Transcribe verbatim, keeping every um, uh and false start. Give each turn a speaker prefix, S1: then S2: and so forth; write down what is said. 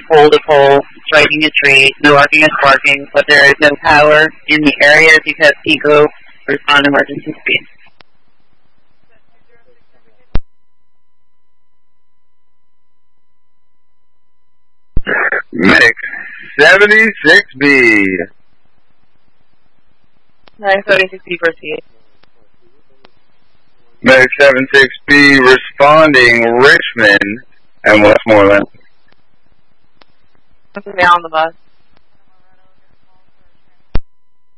S1: pole to pole, striking a tree, no arcing and sparking, but there is no power in the area because Eco respond emergency speed.
S2: Medic seventy-six B.
S1: nine seventy-six B, proceed.
S2: Medic seventy-six B responding Richmond and Westmoreland.
S1: Mail on the bus.